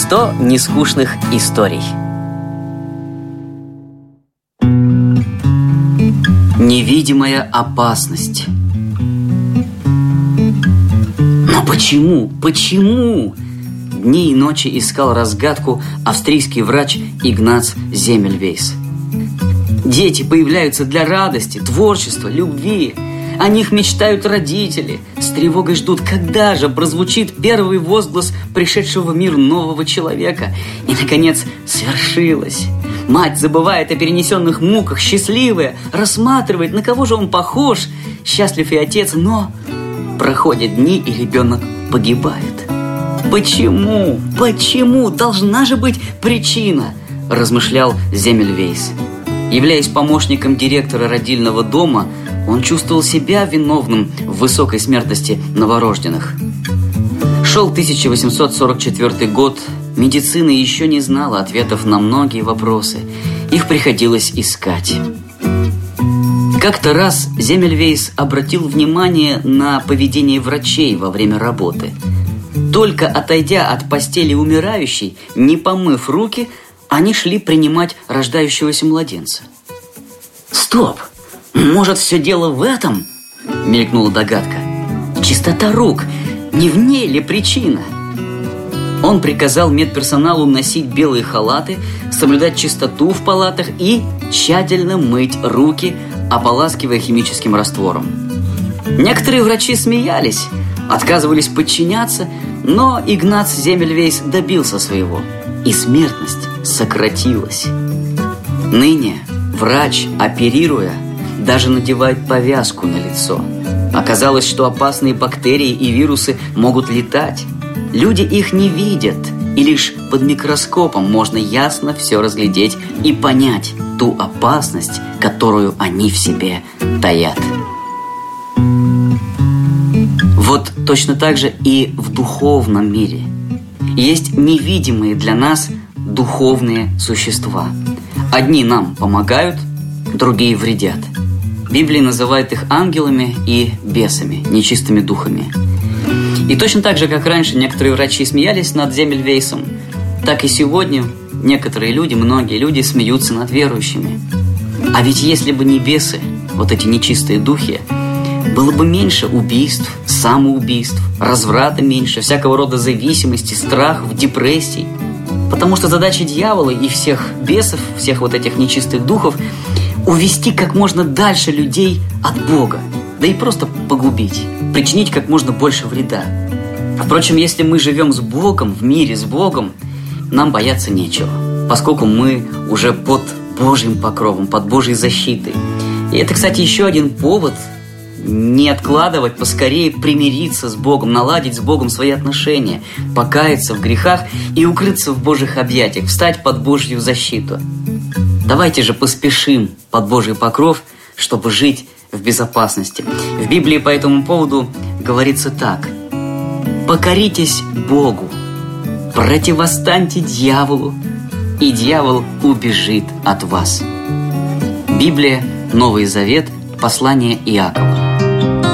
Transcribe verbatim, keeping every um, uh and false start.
сто нескучных историй. Невидимая опасность. Но почему? Почему? Дни и ночи искал разгадку австрийский врач Игнац Земельвейс. Дети появляются для радости, творчества, любви. О них мечтают родители. С тревогой ждут, когда же прозвучит первый возглас пришедшего в мир нового человека. И, наконец, свершилось. Мать забывает о перенесенных муках, счастливая, рассматривает, на кого же он похож. Счастлив и отец, но проходят дни, и ребенок погибает. Почему? Почему? Должна же быть причина, размышлял Земельвейс. Являясь помощником директора родильного дома, он чувствовал себя виновным в высокой смертности новорожденных. Шел тысяча восемьсот сорок четвёртый год, медицина еще не знала ответов на многие вопросы. Их приходилось искать. Как-то раз Земельвейс обратил внимание на поведение врачей во время работы. Только отойдя от постели умирающей, не помыв руки, они шли принимать рождающегося младенца. «Стоп! Может, все дело в этом?» – мелькнула догадка. «Чистота рук. Не в ней ли причина?» Он приказал медперсоналу носить белые халаты, соблюдать чистоту в палатах и тщательно мыть руки, ополаскивая химическим раствором. Некоторые врачи смеялись, отказывались подчиняться, но Игнац Земельвейс добился своего, и смертность сократилась. Ныне врач, оперируя, даже надевает повязку на лицо. Оказалось, что опасные бактерии и вирусы могут летать. Люди их не видят, и лишь под микроскопом можно ясно все разглядеть и понять ту опасность, которую они в себе таят. Вот точно так же и в духовном мире. Есть невидимые для нас духовные существа. Одни нам помогают, другие вредят. Библия называет их ангелами и бесами, нечистыми духами. И точно так же, как раньше некоторые врачи смеялись над Земельвейсом, так и сегодня некоторые люди, многие люди смеются над верующими. А ведь если бы не бесы, вот эти нечистые духи, было бы меньше убийств, самоубийств, разврата меньше, всякого рода зависимости, страхов, депрессий. Потому что задача дьявола и всех бесов, всех вот этих нечистых духов – увести как можно дальше людей от Бога, да и просто погубить, причинить как можно больше вреда. Впрочем, если мы живем с Богом, в мире с Богом, нам бояться нечего, поскольку мы уже под Божьим покровом, под Божьей защитой. И это, кстати, еще один повод не откладывать, поскорее примириться с Богом, наладить с Богом свои отношения, покаяться в грехах и укрыться в Божьих объятиях, встать под Божью защиту. Давайте же поспешим под Божий покров, чтобы жить в безопасности. В Библии по этому поводу говорится так: «Покоритесь Богу, противостаньте дьяволу, и дьявол убежит от вас». Библия, Новый Завет, послание Иакова.